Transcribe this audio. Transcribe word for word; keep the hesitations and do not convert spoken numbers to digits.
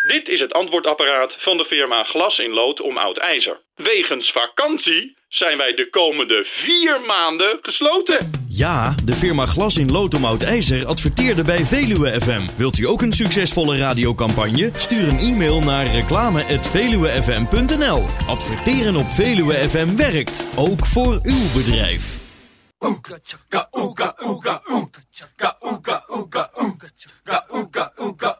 Dit is het antwoordapparaat van de firma Glas in Lood om Oud IJzer. Wegens vakantie zijn wij de komende vier maanden gesloten. Ja, de firma Glas in Lood om Oud IJzer adverteerde bij Veluwe F M. Wilt u ook een succesvolle radiocampagne? Stuur een e-mail naar reclame at veluwefm punt n l. Adverteren op Veluwe F M werkt, ook voor uw bedrijf. Oeka chaka oeka oeka oeka chaka oeka oeka oeka chaka oeka oeka